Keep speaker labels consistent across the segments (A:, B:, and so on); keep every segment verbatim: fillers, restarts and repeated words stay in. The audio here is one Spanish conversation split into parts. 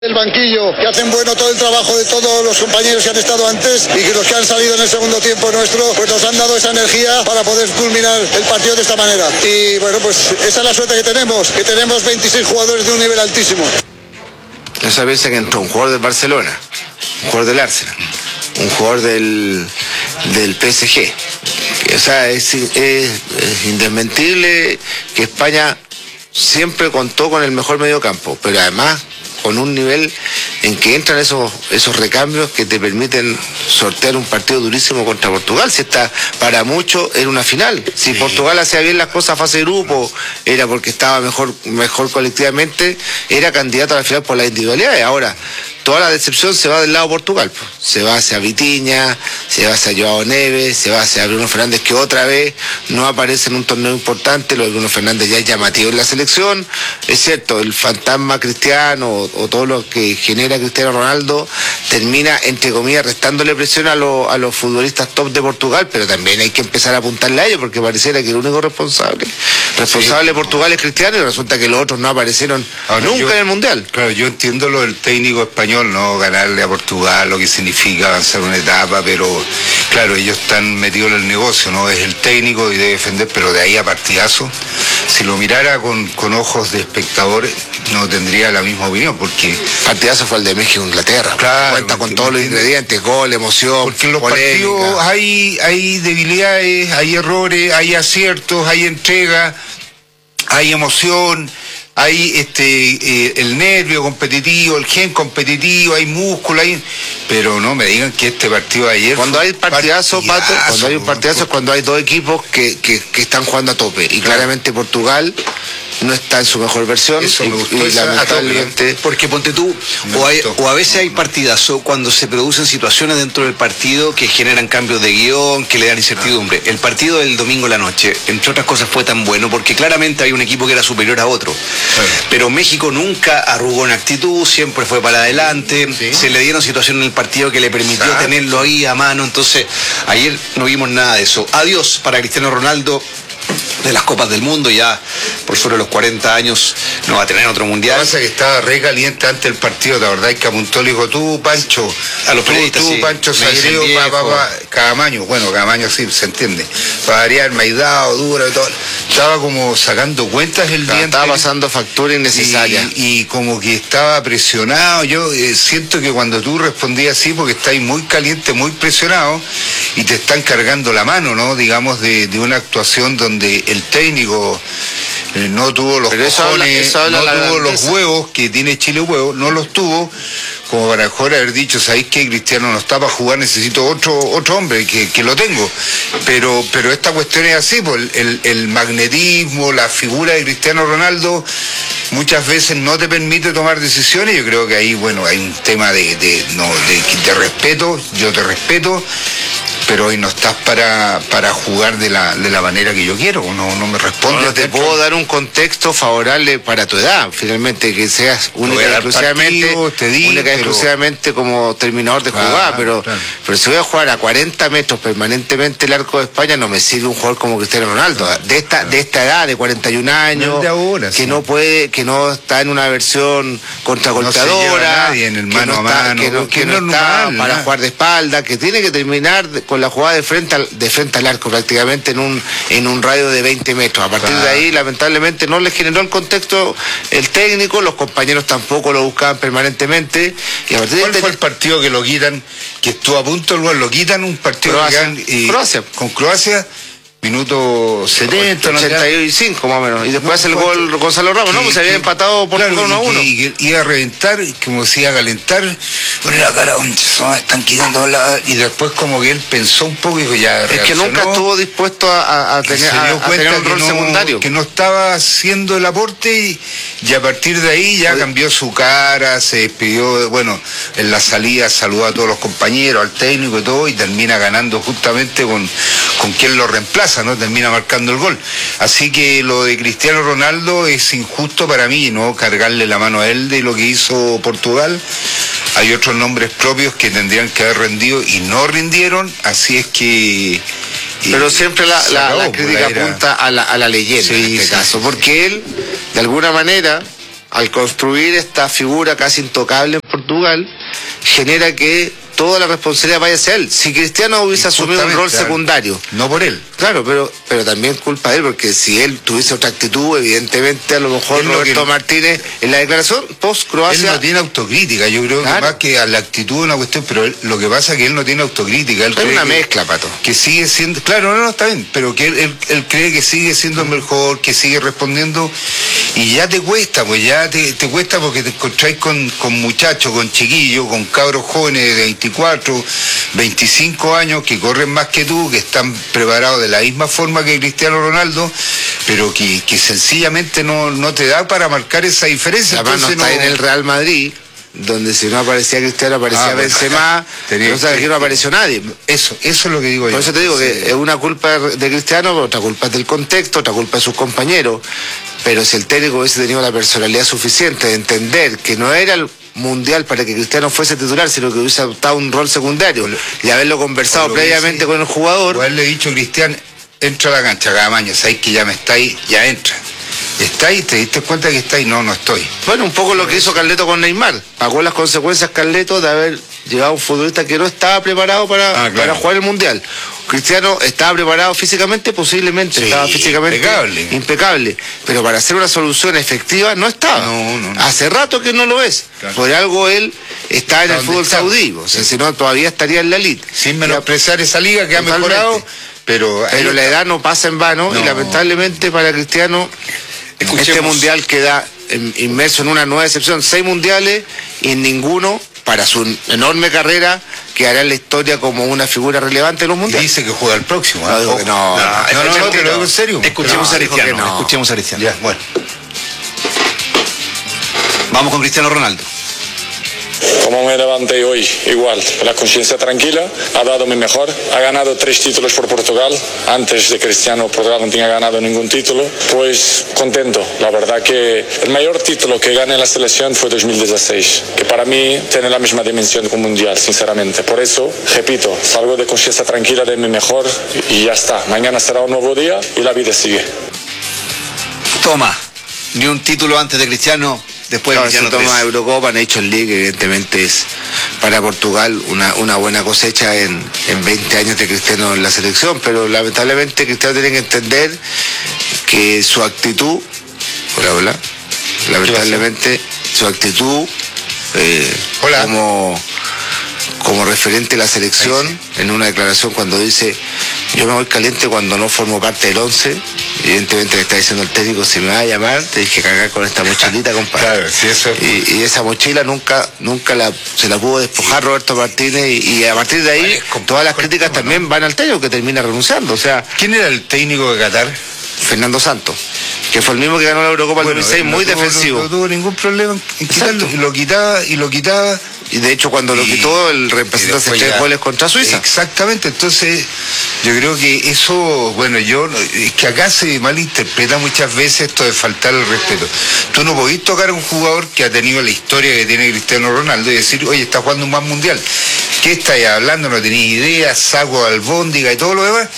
A: El banquillo, que hacen bueno todo el trabajo de todos los compañeros que han estado antes y que los que han salido en el segundo tiempo nuestro, pues nos han dado esa energía para poder culminar el partido de esta manera. Y bueno, pues esa es la suerte que tenemos, que tenemos veintiséis jugadores de un nivel altísimo.
B: No se piensa que entró un jugador del Barcelona, un jugador del Arsenal, un jugador del, del P S G. O sea, es, es, es indesmentible que España siempre contó con el mejor mediocampo, pero además con un nivel en que entran esos esos recambios que te permiten sortear un partido durísimo contra Portugal. Si está, para muchos era una final. Si sí. Portugal hacía bien las cosas a fase de grupo, era porque estaba mejor mejor colectivamente, era candidato a la final por las individualidades. Ahora, toda la decepción se va del lado de Portugal, pues. Se va hacia Vitinha, se va hacia Joao Neves, se va hacia Bruno Fernández, que otra vez no aparece en un torneo importante. Lo de Bruno Fernández ya es llamativo en la selección. Es cierto, el fantasma Cristiano o, o todo lo que genera Cristiano Ronaldo termina, entre comillas, restándole presión a, lo, a los futbolistas top de Portugal, pero también hay que empezar a apuntarle a ellos, porque pareciera que el único responsable responsable sí. de Portugal es Cristiano, y resulta que los otros no aparecieron Ahora, nunca yo, en el Mundial.
C: Claro, yo entiendo lo del técnico español, no ganarle a Portugal, lo que significa avanzar una etapa, pero claro, ellos están metidos en el negocio, no es el técnico y debe defender, pero de ahí a partidazo, si lo mirara con, con ojos de espectadores, no tendría la misma opinión, porque
B: partidazo fue el de México Inglaterra, claro, cuenta con todos los ingredientes, gol, emoción,
C: porque en los
B: polémica.
C: Partidos hay, hay debilidades, hay errores, hay aciertos, hay entrega, hay emoción, hay este eh, el nervio competitivo, el gen competitivo, hay músculo, hay... pero no me digan que este partido de ayer...
B: Cuando hay partidazo, partidazo Pato, cuando hay un partidazo es cuando hay dos equipos que, que, que están jugando a tope, y claramente Portugal no está en su mejor versión.
C: Eso me gustó,
B: y, y lamentablemente...
D: Porque ponte tú, o, hay, o a veces hay partidazo cuando se producen situaciones dentro del partido que generan cambios de guión, que le dan incertidumbre. El partido del domingo en la noche, entre otras cosas, fue tan bueno porque claramente hay un equipo que era superior a otro. Sí. Pero México nunca arrugó en actitud, siempre fue para adelante, sí. Se le dieron situaciones en el partido que le permitió Exacto. tenerlo ahí a mano. Entonces, ayer no vimos nada de eso. Adiós para Cristiano Ronaldo. De las Copas del Mundo, ya por sobre los cuarenta años no va a tener otro mundial.
C: Lo que pasa es que estaba re caliente antes del partido, la verdad es que apuntó, le dijo, tú, Pancho,
D: a los periodistas,
C: tú, tú
D: sí.
C: Pancho Sagredo, pa, pa, pa, Camaño, bueno, Camaño sí, se entiende, para variar, Maidao, Dura y todo, estaba como sacando cuentas el día
B: Estaba pasando factura innecesaria.
C: Y, y como que estaba presionado, yo eh, siento que cuando tú respondías así, porque estáis muy caliente, muy presionado, y te están cargando la mano, ¿no? Digamos, de, de una actuación donde el técnico eh, no tuvo los
B: Pero
C: cojones,
B: eso habla, eso habla
C: no tuvo
B: grandeza.
C: los huevos que tiene Chile huevos, no los tuvo, como para mejor haber dicho, ¿sabéis qué? Cristiano no está para jugar, necesito otro otro hombre, que, que lo tengo. Pero pero esta cuestión es así, pues, el, el magnetismo, la figura de Cristiano Ronaldo muchas veces no te permite tomar decisiones. Yo creo que ahí, bueno, hay un tema de, de, no, de, de respeto, yo te respeto, pero hoy no estás para, para jugar de la, de la manera que yo quiero, no, no me responde.
B: No te puedo dar un contexto favorable para tu edad, finalmente, que seas única y exclusivamente,
C: partido, te di,
B: única
C: pero...
B: exclusivamente como terminador de jugar, ah, pero, claro. pero si voy a jugar a cuarenta metros permanentemente el arco de España, no me sirve un jugador como Cristiano Ronaldo, claro, de esta, claro. de esta edad, de cuarenta y un años,
C: no de ahora,
B: que
C: sí.
B: no puede, que no está en una versión contragolpeadora,
C: no en el mano
B: que no
C: a
B: está,
C: mano,
B: que no, que
C: que
B: no
C: no
B: está
C: normal,
B: para
C: ¿no?
B: jugar de espalda, que tiene que terminar de, con la jugada de frente al, de frente al arco prácticamente en un en un radio de veinte metros. A partir claro. de ahí, lamentablemente, no le generó el contexto el técnico, los compañeros tampoco lo buscaban permanentemente. Y a partir
C: ¿Cuál
B: de
C: fue el partido que lo quitan, que estuvo a punto de lo quitan, un partido
B: Croacia,
C: que y,
B: Croacia.
C: con Croacia? Minuto setenta,
B: ochenta y cinco más o menos. Y después hace el gol Gonzalo Ramos, que, ¿no? Pues se había empatado por
C: claro,
B: uno a uno.
C: Y que iba a reventar, como se iba a calentar, con la cara, oh, están quitando la... Y después como que él pensó un poco y dijo, ya
B: reaccionó. Es que nunca estuvo dispuesto a, a, tener, a, a tener un rol
C: no,
B: secundario.
C: Que no estaba haciendo el aporte y, y a partir de ahí ya Oye. cambió su cara, se despidió, bueno, en la salida saludó a todos los compañeros, al técnico y todo, y termina ganando justamente con, con quien lo reemplaza. ¿No? Termina marcando el gol. Así que lo de Cristiano Ronaldo es injusto para mí, ¿no? Cargarle la mano a él de lo que hizo Portugal. Hay otros nombres propios que tendrían que haber rendido y no rindieron, así es que...
B: Pero siempre la, la, acabó, la crítica era... apunta a la, a la leyenda, sí, en este sí, caso, sí, porque sí. él, de alguna manera, al construir esta figura casi intocable en Portugal, genera que toda la responsabilidad vaya hacia él. Si Cristiano hubiese asumido un rol secundario.
C: No por él.
B: Claro, pero pero también culpa de él, porque si él tuviese otra actitud, evidentemente a lo mejor
C: lo
B: Roberto
C: que...
B: Martínez, en la declaración post-Croacia...
C: Él no tiene autocrítica, yo creo claro. que más que a la actitud es una cuestión, pero él, lo que pasa es que él no tiene autocrítica. Él
B: es una
C: que,
B: mezcla, Pato.
C: Que sigue siendo... Claro, no, no, está bien, pero que él, él, él cree que sigue siendo mejor, que sigue respondiendo, y ya te cuesta, pues ya te, te cuesta porque te encontráis con, con muchachos, con chiquillos, con cabros jóvenes de veinticuatro, veinticinco años que corren más que tú, que están preparados de la misma forma que Cristiano Ronaldo, pero que, que sencillamente no, no te da para marcar esa diferencia.
B: Además,
C: entonces
B: no está
C: no...
B: en el Real Madrid, donde si no aparecía Cristiano aparecía ah, Benzema, no sabes que no apareció nadie.
C: Eso, eso es lo que digo yo.
B: Por eso te digo que es una culpa de Cristiano, otra culpa es del contexto, otra culpa de sus compañeros. Pero si el técnico hubiese tenido la personalidad suficiente de entender que no era el mundial para que Cristiano fuese titular, sino que hubiese adoptado un rol secundario y haberlo conversado lo previamente con el jugador.
C: O haberle dicho, Cristian, entra a la cancha cada mañana, sabes que ya me está ahí, ya entra. ¿Está ahí? ¿Te diste cuenta que está ahí? No, no estoy.
B: Bueno, un poco lo que hizo Carleto con Neymar. Pagó las consecuencias Carleto de haber llevado a un futbolista que no estaba preparado para, ah, claro. para jugar el Mundial. Cristiano estaba preparado físicamente, posiblemente, sí, estaba físicamente
C: impecable.
B: impecable, pero para hacer una solución efectiva no estaba.
C: No, no, no.
B: Hace rato que no lo es. Claro. Por algo él está en el fútbol está? saudí, o sea, si no todavía estaría en la elite.
C: Sin menospreciar esa liga que Totalmente. ha mejorado, pero...
B: Pero la edad no pasa en vano no. y lamentablemente para Cristiano... Escuchemos. Este mundial queda inmerso en una nueva excepción, seis mundiales y ninguno para su enorme carrera quedará en la historia como una figura relevante en los mundiales.
C: Dice que juega el próximo.
B: ¿eh? No, no, no,
C: no, no, no, te lo digo en serio.
D: Escuchemos
C: no,
D: a Cristiano, no. escuchemos a Cristiano.
C: Ya, bueno.
D: Vamos con Cristiano Ronaldo.
E: Como me levanté hoy, igual, la conciencia tranquila, ha dado mi mejor, ha ganado tres títulos por Portugal, antes de Cristiano Portugal no tenía ganado ningún título, pues contento, la verdad que el mayor título que gané en la selección fue dos mil dieciséis, que para mí tiene la misma dimensión que un mundial, sinceramente, por eso, repito, salgo de conciencia tranquila de mi mejor y ya está, mañana será un nuevo día y la vida sigue.
D: Toma, ni un título antes de Cristiano. Después
B: claro, si toma Eurocopa, Nations League, evidentemente es para Portugal una, una buena cosecha en, en veinte años de Cristiano en la selección, pero lamentablemente Cristiano tiene que entender que su actitud, hola, hola, lamentablemente su actitud eh,
C: hola.
B: como como referente de la selección, sí. en una declaración cuando dice yo me voy caliente cuando no formo parte del once, evidentemente le está diciendo el técnico, si me va a llamar, te dije cagar con esta mochilita, compadre.
C: Claro, sí, eso es...
B: y, y esa mochila nunca nunca la, se la pudo despojar sí. Roberto Martínez, y, y a partir de ahí vale, todas las críticas ¿no? también van al técnico, que termina renunciando. O sea,
C: ¿quién era el técnico de Qatar?
B: Fernando Santos, que fue el mismo que ganó la Eurocopa bueno, el dos mil seis, muy no defensivo.
C: No, no tuvo ningún problema en quitarlo, y lo quitaba, y lo quitaba...
B: Y de hecho cuando y, lo quitó el representante hace tres goles contra Suiza.
C: Exactamente, entonces yo creo que eso, bueno, yo es que acá se malinterpreta muchas veces esto de faltar el respeto. Tú no podés tocar a un jugador que ha tenido la historia que tiene Cristiano Ronaldo y decir, oye, está jugando un más mundial. ¿Qué estáis hablando? No tenéis idea, saco albóndiga y todo lo demás,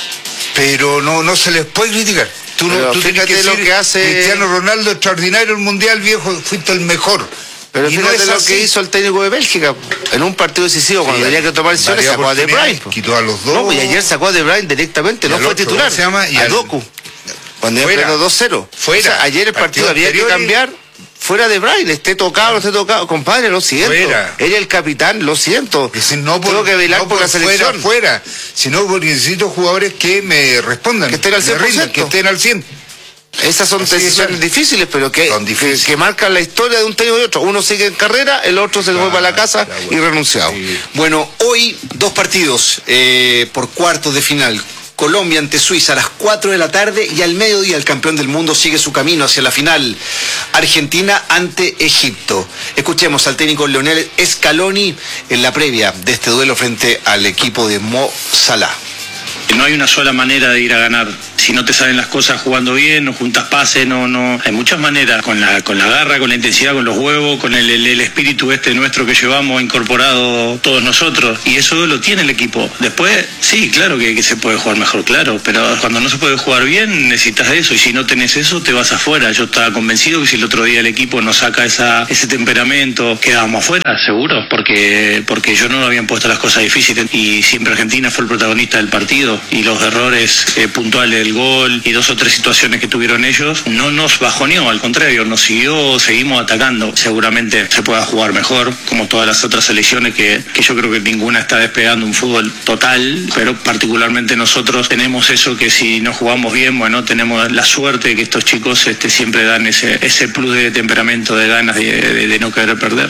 C: pero no, no se les puede criticar. Tú, no, tú tienes que decir, lo que hace Cristiano Ronaldo, extraordinario el mundial, viejo, fuiste el mejor.
B: Pero y fíjate no lo que hizo el técnico de Bélgica en un partido decisivo, cuando sí, tenía que tomar decisiones, sacó a De Bruyne.
C: Quitó a los dos.
B: No, pues ayer sacó a De Bruyne directamente, no fue titular.
C: Se llama y
B: a Doku. Cuando iba perdiendo dos cero.
C: Fuera.
B: O sea, ayer el partido, partido había que cambiar. Fuera De Bruyne, esté tocado, no esté tocado. Compadre, lo siento. Fuera. Él es el capitán, lo siento.
C: Decir, no por,
B: Tengo que velar
C: no
B: por, por la selección.
C: Fuera, fuera. Sino porque necesito jugadores que me respondan.
B: Que estén al cien por ciento.
C: Que estén al cien.
B: Esas son Así decisiones difíciles, pero que, difíciles. que, que marcan la historia de un técnico y otro. Uno sigue en carrera, el otro se ah, fue para la casa bueno. y renunciado. Sí.
D: Bueno, hoy dos partidos eh, por cuartos de final. Colombia ante Suiza a las cuatro de la tarde y al mediodía el campeón del mundo sigue su camino hacia la final. Argentina ante Egipto. Escuchemos al técnico Lionel Scaloni en la previa de este duelo frente al equipo de Mo Salah.
F: No hay una sola manera de ir a ganar. Si no te salen las cosas jugando bien, no juntas pases, no, no. Hay muchas maneras, con la, con la garra, con la intensidad, con los huevos, con el, el, el espíritu este nuestro que llevamos incorporado todos nosotros. Y eso lo tiene el equipo. Después, sí, claro que, que se puede jugar mejor, claro, pero cuando no se puede jugar bien, necesitas eso. Y si no tenés eso, te vas afuera. Yo estaba convencido que si el otro día el equipo no saca esa, ese temperamento, quedábamos afuera, seguro, porque, porque yo no lo habían puesto las cosas difíciles. Y siempre Argentina fue el protagonista del partido. Y los errores eh, puntuales del gol y dos o tres situaciones que tuvieron ellos no nos bajoneó, al contrario, nos siguió, seguimos atacando. Seguramente se pueda jugar mejor, como todas las otras selecciones que, que yo creo que ninguna está despegando un fútbol total, pero particularmente nosotros tenemos eso que si no jugamos bien, bueno, tenemos la suerte de que estos chicos este, siempre dan ese, ese plus de temperamento, de ganas de, de, de no querer perder.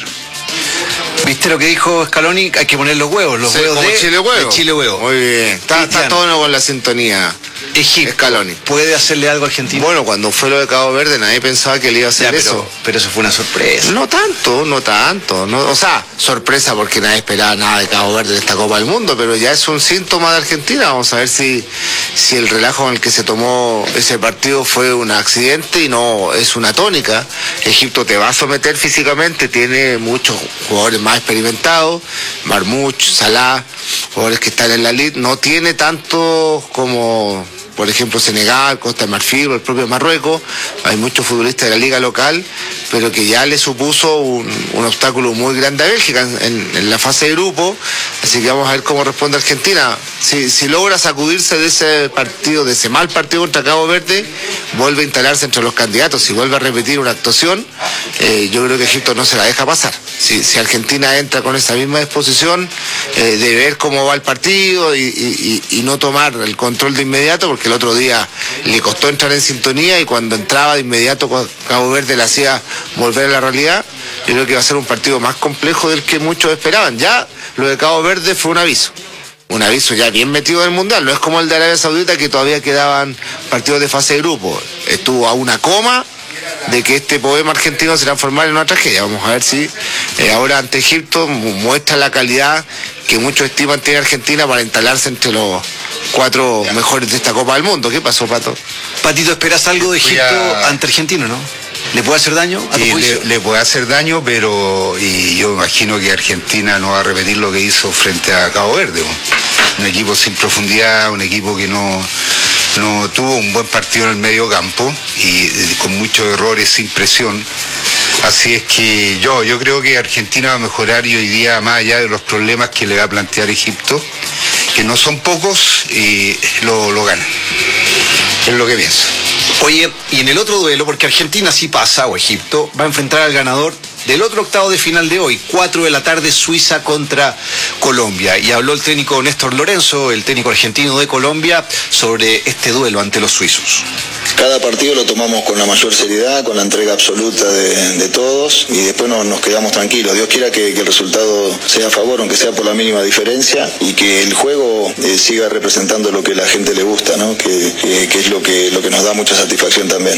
D: ¿Viste lo que dijo Scaloni? Hay que poner los huevos, los
B: Sí,
D: huevos
B: como
D: de
B: Chile huevo.
D: de Chile huevo.
B: Muy bien. Está, está todo con la sintonía.
D: Egipto,
B: Scaloni.
D: ¿puede hacerle algo a Argentina?
B: Bueno, cuando fue lo de Cabo Verde nadie pensaba que le iba a hacer
D: Ya, pero,
B: eso.
D: pero eso fue una sorpresa.
B: No tanto, no tanto. No, o sea, sorpresa porque nadie esperaba nada de Cabo Verde en esta Copa del Mundo, pero ya es un síntoma de Argentina. Vamos a ver si, si el relajo en el que se tomó ese partido fue un accidente y no es una tónica. Egipto te va a someter físicamente, tiene muchos jugadores más experimentados, Marmouch, Salah, jugadores que están en la elite, no tiene tanto como, por ejemplo, Senegal, Costa de Marfil o el propio Marruecos. Hay muchos futbolistas de la liga local, pero que ya le supuso un, un obstáculo muy grande a Bélgica en, en la fase de grupo. Así que vamos a ver cómo responde Argentina. Si, si logra sacudirse de ese partido, de ese mal partido contra Cabo Verde, vuelve a instalarse entre los candidatos. Si vuelve a repetir una actuación, eh, yo creo que Egipto no se la deja pasar. Si, si Argentina entra con esa misma disposición eh, de ver cómo va el partido y, y, y no tomar el control de inmediato, porque el otro día le costó entrar en sintonía y cuando entraba de inmediato Cabo Verde le hacía volver a la realidad, yo creo que va a ser un partido más complejo del que muchos esperaban. Ya lo de Cabo Verde fue un aviso. Un aviso ya bien metido en el Mundial, no es como el de Arabia Saudita que todavía quedaban partidos de fase de grupo. Estuvo a una coma de que este poema argentino se transformara en una tragedia. Vamos a ver si eh, ahora ante Egipto muestra la calidad que muchos estiman tiene Argentina para instalarse entre los cuatro mejores de esta Copa del Mundo. ¿Qué pasó, Pato?
D: Patito, ¿esperas algo de Egipto a... ante Argentina, no? ¿Le puede hacer daño a tu
C: sí,
D: juicio?
C: Le, le puede hacer daño, pero y yo imagino que Argentina no va a repetir lo que hizo frente a Cabo Verde. Un equipo sin profundidad, un equipo que no, no tuvo un buen partido en el medio campo y, y con muchos errores, sin presión. Así es que yo, yo creo que Argentina va a mejorar y hoy día, más allá de los problemas que le va a plantear Egipto, que no son pocos, y lo, lo gana. Es lo que pienso.
D: Oye, y en el otro duelo, porque Argentina sí pasa, o Egipto, va a enfrentar al ganador del otro octavo de final de hoy, cuatro de la tarde, Suiza contra Colombia. Y habló el técnico Néstor Lorenzo, el técnico argentino de Colombia, sobre este duelo ante los suizos.
G: Cada partido lo tomamos con la mayor seriedad, con la entrega absoluta de, de todos y después no, nos quedamos tranquilos. Dios quiera que, que el resultado sea a favor, aunque sea por la mínima diferencia, y que el juego eh, siga representando lo que a la gente le gusta, ¿no? que, que, que es lo que, lo que nos da mucha satisfacción también.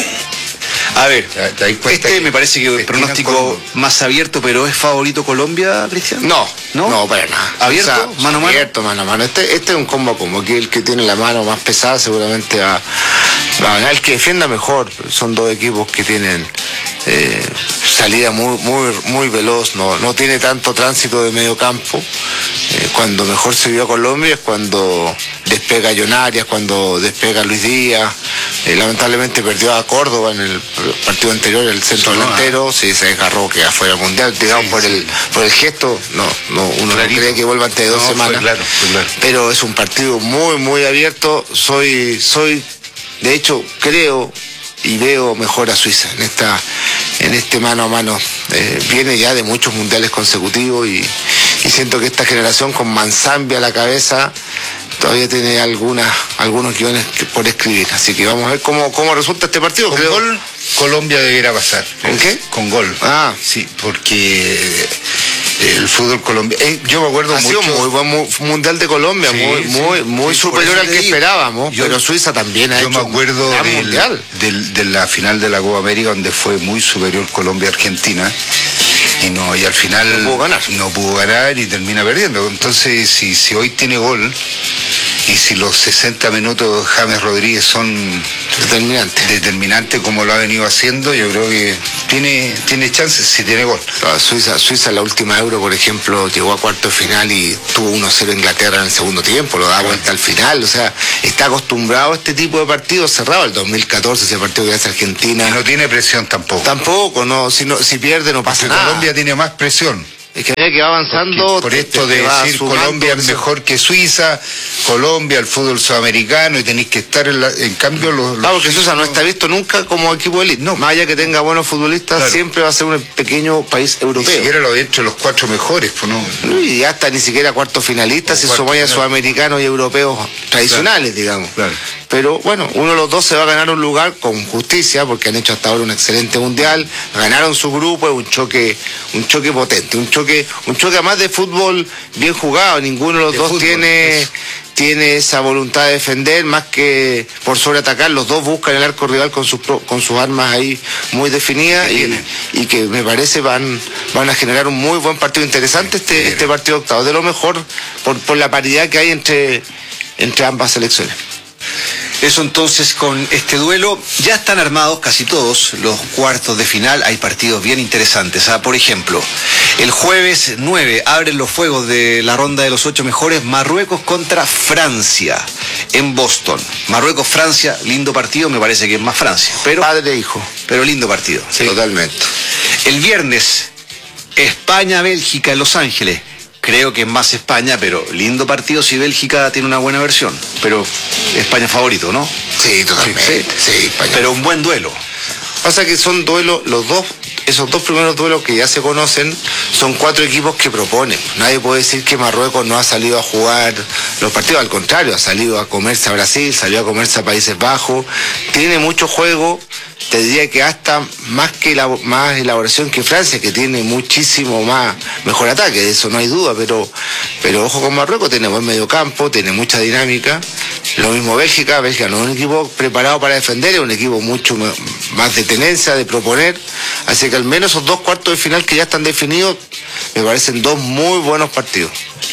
D: A ver, este me parece que es pronóstico más abierto, pero ¿es favorito Colombia, Cristian?
B: No,
D: no,
B: no, para nada.
D: ¿Abierto?
B: O sea,
D: ¿Mano a mano?
B: Abierto, mano a mano. Este, este es un combo como que el que tiene la mano más pesada seguramente va, va a ganar. El que defienda mejor. Son dos equipos que tienen eh, salida muy, muy, muy veloz, no, no tiene tanto tránsito de medio campo. Eh, cuando mejor se vio a Colombia es cuando despega John Arias, cuando despega Luis Díaz. Eh, lamentablemente perdió a Córdoba en el partido anterior, el centro sí, delantero, sí, se desgarró que afuera del mundial, digamos, sí, por sí. el por el gesto, no, no uno Clarito. no cree que vuelva antes de dos no, semanas,
C: claro, claro.
B: Pero es un partido muy, muy abierto. Soy, soy, de hecho, creo y veo mejor a Suiza en esta, en este mano a mano. Eh, viene ya de muchos mundiales consecutivos y, y siento que esta generación con Manzambi a la cabeza todavía tiene algunas, algunos guiones por escribir, así que vamos a ver cómo, cómo resulta este partido.
C: Con
B: Creo...
C: gol, Colombia deberá pasar.
B: ¿Con qué?
C: Con gol.
B: Ah.
C: Sí, porque el fútbol colombiano, eh, yo me acuerdo
B: ha
C: mucho...
B: Ha sido muy buen mundial de Colombia, sí, muy, sí, muy, muy sí, superior al que digo. esperábamos, yo, pero Suiza también ha
C: yo
B: hecho
C: me acuerdo
B: un
C: del,
B: mundial.
C: Del, de la final de la Copa América, donde fue muy superior Colombia-Argentina, y no y al final
B: no pudo ganar,
C: no pudo ganar y termina perdiendo. Entonces, si, si hoy tiene gol, y si los sesenta minutos de James Rodríguez son
B: determinantes,
C: determinantes como lo ha venido haciendo, yo creo que tiene, tiene chances si tiene gol.
B: Claro, Suiza, Suiza en la última Euro, por ejemplo, llegó a cuarto de final y tuvo uno cero Inglaterra en el segundo tiempo, lo da vuelta al final, o sea, está acostumbrado a este tipo de partidos cerrados. El dos mil catorce, ese partido que hace Argentina.
C: Y no tiene presión tampoco.
B: Tampoco, no, si, no, si pierde no pasa
C: Porque
B: nada.
C: Colombia tiene más presión.
B: Es que a medida que va avanzando...
C: Porque por esto de decir Colombia es mejor que Suiza, Colombia, el fútbol sudamericano, y tenéis que estar en, la, en cambio los...
B: Claro, porque Suiza no está visto nunca como equipo de élite. No. Más allá que tenga buenos futbolistas, claro, siempre va a ser un pequeño país europeo.
C: Ni siquiera lo de entre los cuatro mejores, pues no.
B: Y hasta ni siquiera cuarto finalista, si somos ya sudamericanos y europeos tradicionales, claro, digamos. Claro. Pero bueno, uno de los dos se va a ganar un lugar con justicia, porque han hecho hasta ahora un excelente mundial, ganaron su grupo, es un choque, un choque potente, un choque, un choque además de fútbol bien jugado, ninguno de los de dos fútbol, tiene, eso. tiene esa voluntad de defender, más que por sobreatacar, los dos buscan el arco rival con sus con sus armas ahí muy definidas y, y que me parece van, van a generar un muy buen partido interesante este, este partido octavo, de lo mejor por, por la paridad que hay entre, entre ambas selecciones.
D: Eso entonces con este duelo. Ya están armados casi todos los cuartos de final. Hay partidos bien interesantes. ¿Ah? Por ejemplo, el jueves nueve abren los fuegos de la ronda de los ocho mejores. Marruecos contra Francia en Boston. Marruecos-Francia, lindo partido. Me parece que es más Francia, pero
B: padre e hijo.
D: Pero lindo partido.
B: Sí, totalmente.
D: El viernes, España-Bélgica en Los Ángeles. Creo que es más España, pero lindo partido si Bélgica tiene una buena versión. Pero España favorito, ¿no?
B: Sí, totalmente. Sí, sí, España.
D: Pero un buen duelo.
B: Pasa que son duelos, los dos, esos dos primeros duelos que ya se conocen, son cuatro equipos que proponen. Nadie puede decir que Marruecos no ha salido a jugar los partidos, al contrario, ha salido a comerse a Brasil, salió a comerse a Países Bajos, tiene mucho juego. Te diría que hasta más que la, más elaboración que Francia, que tiene muchísimo más mejor ataque, de eso no hay duda, pero pero ojo con Marruecos, tiene buen mediocampo, tiene mucha dinámica. Lo mismo Bélgica, Bélgica no es un equipo preparado para defender, es un equipo mucho más de tenencia, de proponer, así que al menos esos dos cuartos de final que ya están definidos, me parecen dos muy buenos partidos.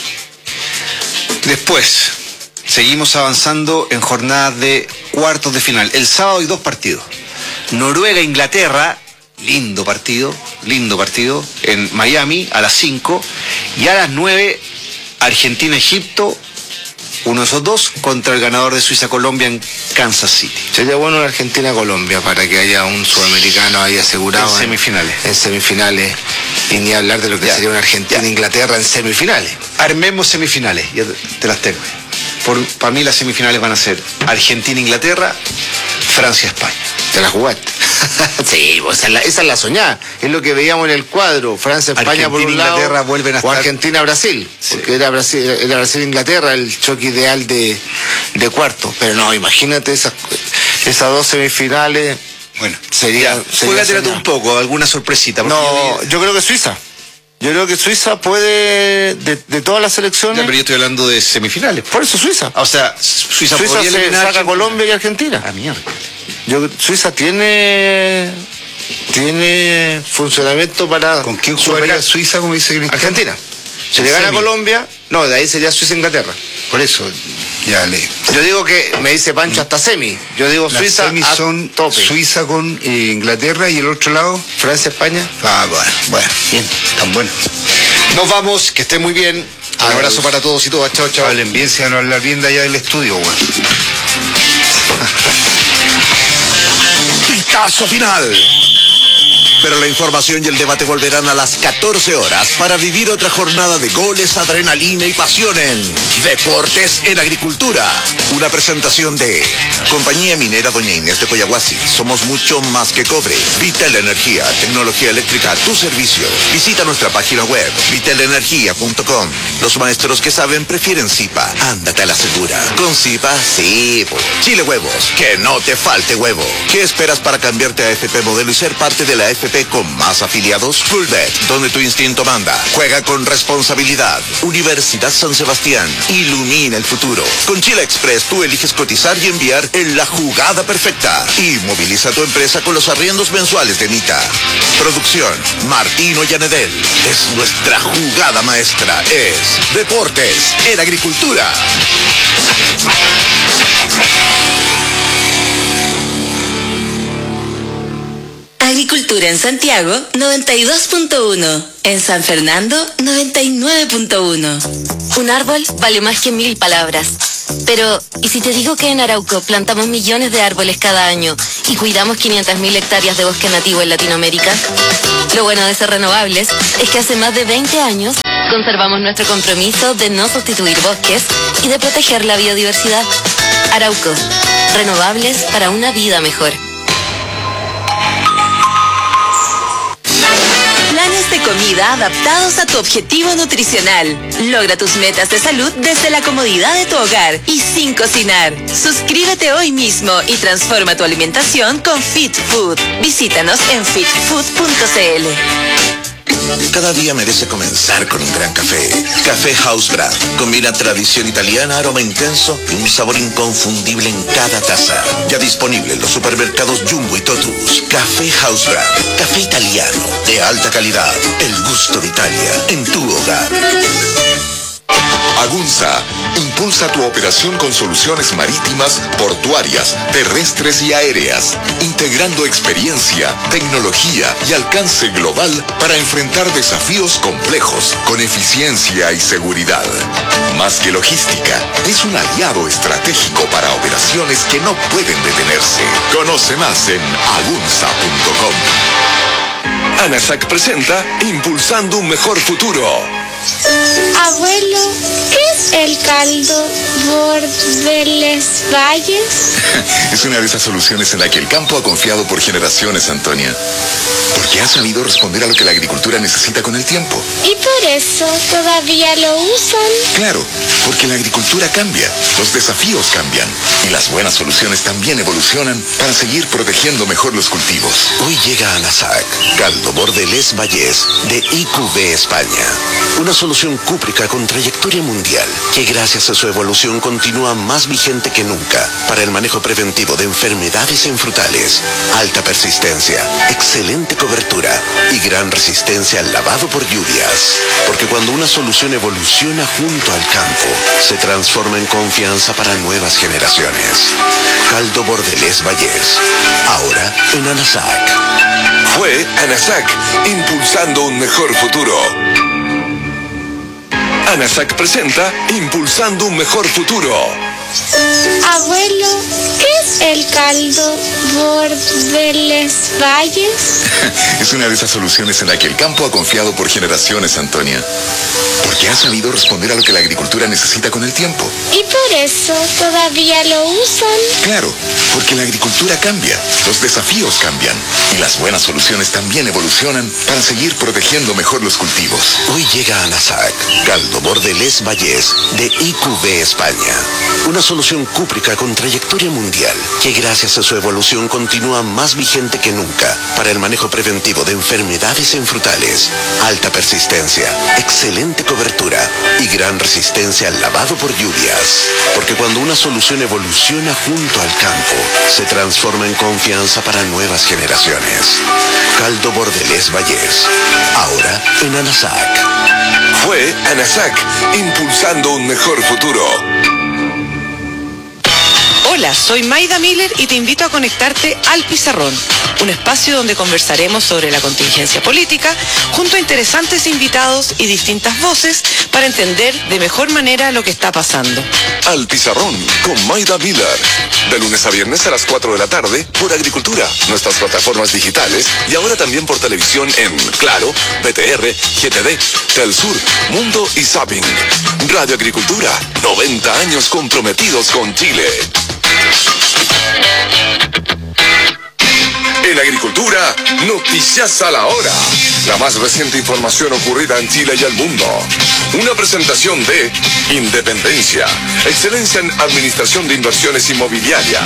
D: Después, seguimos avanzando en jornadas de cuartos de final. El sábado hay dos partidos. Noruega-Inglaterra, lindo partido, lindo partido, en Miami a las cinco, y a las nueve, Argentina-Egipto, uno de esos dos, contra el ganador de Suiza-Colombia en Kansas City.
B: Sería bueno en Argentina-Colombia para que haya un sudamericano ahí asegurado.
D: En semifinales.
B: En, en semifinales, y ni hablar de lo que ya, sería una Argentina-Inglaterra en semifinales.
D: Armemos semifinales, ya te las tengo. Por, para mí las semifinales van a ser Argentina-Inglaterra, Francia-España.
B: ¿Te la jugaste? Sí, pues esa es, la, esa es la soñada. Es lo que veíamos en el cuadro. Francia-España por un lado,
D: Inglaterra vuelven a
B: o Argentina-Brasil. Sí. Porque era Brasil, era Brasil-Inglaterra el choque ideal de, de cuarto. Pero no, imagínate esas, esas dos semifinales.
D: Bueno,
B: sería.
D: Juégatela tú un poco, alguna sorpresita.
B: No, yo, yo creo que Suiza. Yo creo que Suiza puede, de, de todas las selecciones...
D: Ya, pero yo estoy hablando de semifinales.
B: Por eso Suiza.
D: O sea, Suiza,
B: Suiza se saca a Colombia y Argentina.
D: Ah, mierda.
B: Yo, Suiza tiene tiene funcionamiento para...
C: ¿Con quién jugaría Suiza, como dice Cristian?
B: Argentina. Si le gana a Colombia, no, de ahí sería Suiza-Inglaterra.
C: Por eso, ya le...
B: Yo digo que, me dice Pancho, hasta semi. Yo digo
C: Las
B: Suiza
C: semis
B: a
C: son
B: tope.
C: Suiza con eh, Inglaterra y el otro lado...
B: Francia-España.
C: Ah, bueno, bueno. Bien, tan bueno.
D: Nos vamos, que estén muy bien. Un
B: Adiós.
D: abrazo para todos y todas. Chao, chao.
C: Hablen bien, se van a hablar bien de allá del estudio, bueno.
H: Pitazo final. Pero la información y el debate volverán a las catorce horas para vivir otra jornada de goles, adrenalina y pasión en Deportes en Agricultura. Una presentación de Compañía Minera Doña Inés de Coyahuasi. Somos mucho más que cobre. Vital Energía, tecnología eléctrica a tu servicio. Visita nuestra página web, vital energía punto com. Los maestros que saben prefieren Zipa. Ándate a la segura. Con Zipa, sí. Chile Huevos, que no te falte huevo. ¿Qué esperas para cambiarte a F P Modelo y ser parte de la F P con más afiliados? Fullbet, donde tu instinto manda. Juega con responsabilidad. Universidad San Sebastián, ilumina el futuro. Con Chile Express tú eliges cotizar y enviar en la jugada perfecta. Y moviliza tu empresa con los arriendos mensuales de Nita. Producción, Martino Yanedel. Es nuestra jugada maestra. Es Deportes en Agricultura.
I: Agricultura en Santiago, noventa y dos punto uno. En San Fernando, noventa y nueve punto uno.
J: Un árbol vale más que mil palabras. Pero, ¿y si te digo que en Arauco plantamos millones de árboles cada año y cuidamos quinientas mil hectáreas de bosque nativo en Latinoamérica? Lo bueno de ser renovables es que hace más de veinte años conservamos nuestro compromiso de no sustituir bosques y de proteger la biodiversidad. Arauco, renovables para una vida mejor.
I: Planes de comida adaptados a tu objetivo nutricional. Logra tus metas de salud desde la comodidad de tu hogar y sin cocinar. Suscríbete hoy mismo y transforma tu alimentación con Fit Food. Visítanos en fit food punto c l.
H: Cada día merece comenzar con un gran café. Café House Brand. Combina tradición italiana, aroma intenso y un sabor inconfundible en cada taza. Ya disponible en los supermercados Jumbo y Totus. Café House Brand. Café italiano de alta calidad. El gusto de Italia en tu hogar.
K: Agunza impulsa tu operación con soluciones marítimas, portuarias, terrestres y aéreas, integrando experiencia, tecnología y alcance global para enfrentar desafíos complejos con eficiencia y seguridad. Más que logística, es un aliado estratégico para operaciones que no pueden detenerse. Conoce más en agunza punto com.
L: ANASAC presenta Impulsando un Mejor Futuro.
M: Abuelo, ¿qué es el caldo Bordeles Valles?
K: Es una de esas soluciones en la que el campo ha confiado por generaciones, Antonia. Porque ha sabido responder a lo que la agricultura necesita con el tiempo.
M: ¿Y por eso todavía lo usan?
K: Claro, porque la agricultura cambia, los desafíos cambian y las buenas soluciones también evolucionan para seguir protegiendo mejor los cultivos.
H: Hoy llega a ANASAC Caldo Bordeles Valles de I Q B España. Una solución cúprica con trayectoria mundial que gracias a su evolución continúa más vigente que nunca para el manejo preventivo de enfermedades en frutales, alta persistencia, excelente cobertura y gran resistencia al lavado por lluvias. Porque cuando una solución evoluciona junto al campo, se transforma en confianza para nuevas generaciones. Caldo Bordeles Valles, ahora en ANASAC.
L: Fue ANASAC, impulsando un mejor futuro. ANASAC presenta Impulsando un Mejor Futuro.
M: Abuelo, ¿qué es el caldo Bordeles Valles?
K: Es una de esas soluciones en la que el campo ha confiado por generaciones, Antonia. Porque ha sabido responder a lo que la agricultura necesita con el tiempo.
M: ¿Y por eso todavía lo usan?
K: Claro, porque la agricultura cambia, los desafíos cambian y las buenas soluciones también evolucionan para seguir protegiendo mejor los cultivos.
H: Hoy llega a ANASAC Caldo Bordeles Valles de I Q B España. Una solución cúprica con trayectoria mundial que gracias a su evolución continúa más vigente que nunca para el manejo preventivo de enfermedades en frutales, alta persistencia, excelente cobertura y gran resistencia al lavado por lluvias. Porque cuando una solución evoluciona junto al campo, se transforma en confianza para nuevas generaciones. Caldo Bordeles Valles, ahora en ANASAC.
L: Fue ANASAC, impulsando un mejor futuro.
N: Hola, soy Maida Miller y te invito a conectarte al Pizarrón, un espacio donde conversaremos sobre la contingencia política junto a interesantes invitados y distintas voces para entender de mejor manera lo que está pasando.
L: Al Pizarrón con Maida Miller, de lunes a viernes a las cuatro de la tarde por Agricultura, nuestras plataformas digitales y ahora también por televisión en Claro, B T R, G T D, Telsur, Mundo y Zapping. Radio Agricultura, noventa años comprometidos con Chile. En Agricultura, noticias a la hora. La más reciente información ocurrida en Chile y el mundo. Una presentación de Independencia, excelencia en administración de inversiones inmobiliarias.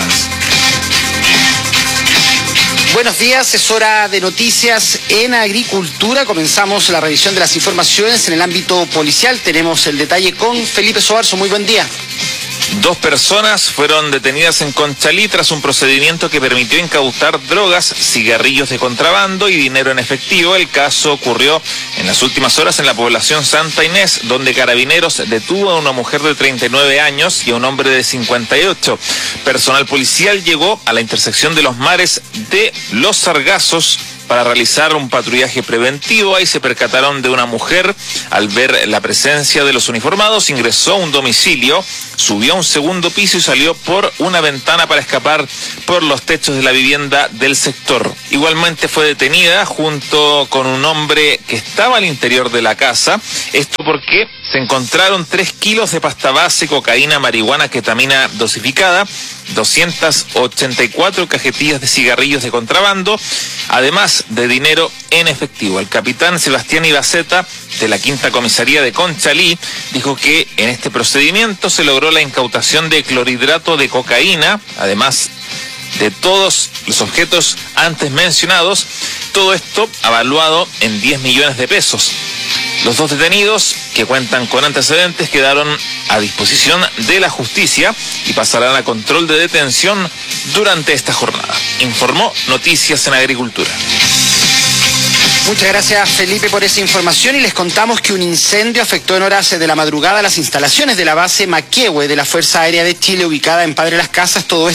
O: Buenos días, es hora de noticias en Agricultura. Comenzamos la revisión de las informaciones en el ámbito policial. Tenemos el detalle con Felipe Sobarzo. Muy buen día.
P: Dos personas fueron detenidas en Conchalí tras un procedimiento que permitió incautar drogas, cigarrillos de contrabando y dinero en efectivo. El caso ocurrió en las últimas horas en la población Santa Inés, donde Carabineros detuvo a una mujer de treinta y nueve años y a un hombre de cincuenta y ocho. Personal policial llegó a la intersección de los mares de Los Sargazos para realizar un patrullaje preventivo. Ahí se percataron de una mujer. Al ver la presencia de los uniformados, ingresó a un domicilio, subió a un segundo piso y salió por una ventana para escapar por los techos de la vivienda del sector. Igualmente fue detenida junto con un hombre que estaba al interior de la casa. Esto porque se encontraron tres kilos de pasta base, cocaína, marihuana, ketamina dosificada, doscientas ochenta y cuatro cajetillas de cigarrillos de contrabando, además de dinero en efectivo. El capitán Sebastián Ibaceta, de la Quinta Comisaría de Conchalí, dijo que en este procedimiento se logró la incautación de clorhidrato de cocaína, además de todos los objetos antes mencionados, todo esto avaluado en diez millones de pesos. Los dos detenidos, que cuentan con antecedentes, quedaron a disposición de la justicia y pasarán a control de detención durante esta jornada. Informó Noticias en Agricultura.
O: Muchas gracias, Felipe, por esa información, y les contamos que un incendio afectó en horas de la madrugada las instalaciones de la base Maquehue de la Fuerza Aérea de Chile, ubicada en Padre Las Casas, todo esto